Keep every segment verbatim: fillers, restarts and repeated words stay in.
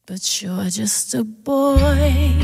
But you're just a boy.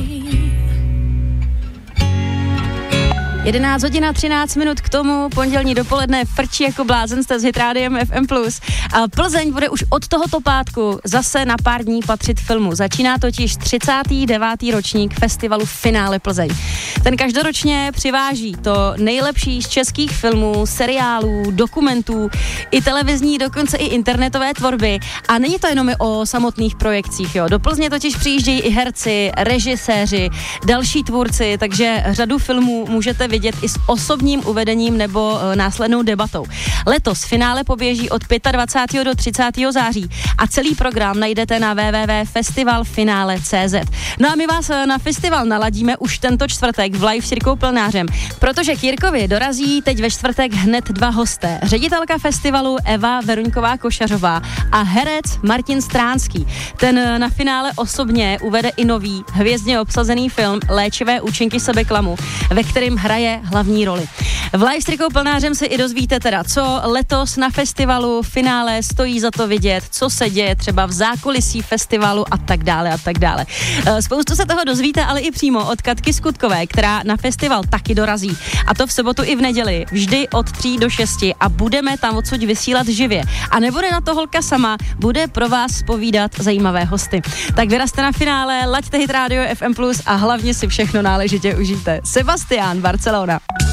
jedenáct hodin a třináct minut k tomu, pondělní dopoledne frčí jako blázen, jste s Hit Rádiem F M plus. A Plzeň bude už od tohoto pátku zase na pár dní patřit filmu. Začíná totiž třicátý devátý ročník festivalu Finále Plzeň. Ten každoročně přiváží to nejlepší z českých filmů, seriálů, dokumentů, i televizní, dokonce i internetové tvorby. A není to jenom o samotných projekcích, jo. Do Plzně totiž přijíždějí i herci, režiséři, další tvůrci, takže řadu filmů můžete vidět i s osobním uvedením nebo e, následnou debatou. Letos finále poběží od dvacátého pátého do třicátého září a celý program najdete na w w w tečka festival finále tečka c z. No a my vás na festival naladíme už tento čtvrtek v live s Jirkou Plnářem, protože k Jirkovi dorazí teď ve čtvrtek hned dva hosté. Ředitelka festivalu Eva Veruňková Košařová a herec Martin Stránský. Ten na finále osobně uvede i nový hvězdně obsazený film Léčivé účinky sebeklamu, ve kterém hraje hlavní roli. V live s Jirkou Plnářem se i dozvíte teda, co letos na festivalu finále stojí za to vidět, co se děje třeba v zákulisí festivalu a tak dále a tak dále. Spoustu se toho dozvíte, ale i přímo od Katky Skutkové, která na festival taky dorazí. A to v sobotu i v neděli, vždy od tří do šesti a budeme tam odsud vysílat živě. A nebude na to holka sama, bude pro vás povídat zajímavé hosty. Tak vyrazte na finále, laďte Hit Radio F M plus a hlavně si všechno náležitě užijte. Sebastián, Barcelona.